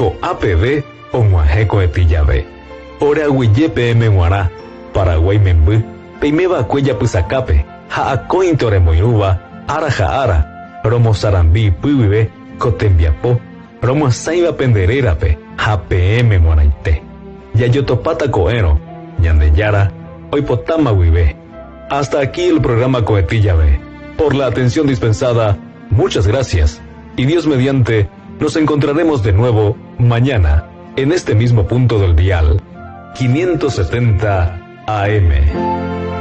ko APB onguaheko etillave. Ora guiyepe guará, Paraguay memby, peimeva cuella pysakápe, ha akóinte oremoirũva, ára ha ára, romo sarambi pývive, ko tembiapo, romo asãiva penderérape, ha PM moraite. Yayotopáta ko'ẽrõ, Ñandejára, oipotáma guive. Hasta aquí el programa Coetillave. Por la atención dispensada, muchas gracias. Y Dios mediante, nos encontraremos de nuevo mañana, en este mismo punto del dial, 570 AM.